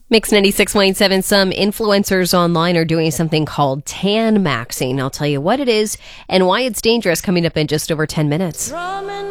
Mix 96.7. Some influencers online are doing something called tan maxing. I'll tell you what it is and why it's dangerous coming up in just over 10 minutes.